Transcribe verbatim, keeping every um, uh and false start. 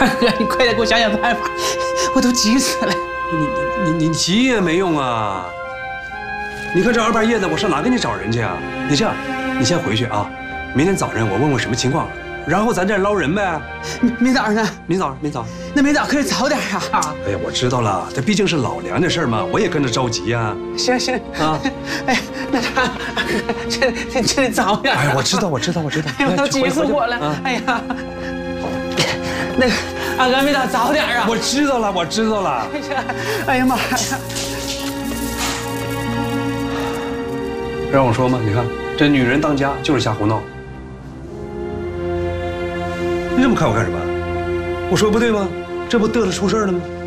二哥，你快点给我想想办法，我都急死了。 你你你你急也没用啊！你看这二半夜的，我上哪给你找人去啊？你这样，你先回去啊，明天早上我问问什么情况，然后咱这捞人呗。 明明早上呢？ 明早明早。 那明早可得早点啊！ 哎呀，我知道了，这毕竟是老梁的事儿嘛，我也跟着着急呀。 行行啊， 哎，那他这这这得早点。 哎，我知道，我知道，我知道。 哎呦，都急死我了！哎呀，那个二哥，明早早点啊！ 我知道了，我知道了。 哎呀妈呀！ 让我说嘛，你看这女人当家就是瞎胡闹。你这么看我干什么？我说不对吗？这不嘚瑟出事了吗？